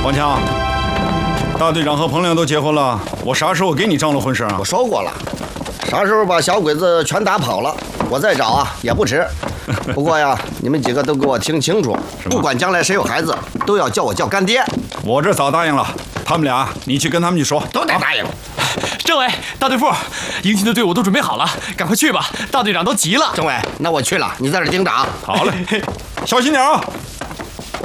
王强，大队长和彭亮都结婚了，我啥时候给你张罗婚事啊？ 我说过了，啥时候把小鬼子全打跑了，我再找啊也不迟。不过呀，你们几个都给我听清楚，不管将来谁有孩子，都要叫我叫干爹。 我这早答应了，他们俩你去跟他们去说， 都得答应。 政委，大队副，迎亲的队伍都准备好了，赶快去吧，大队长都急了。 政委，那我去了，你在这盯着啊。 好嘞，小心点啊。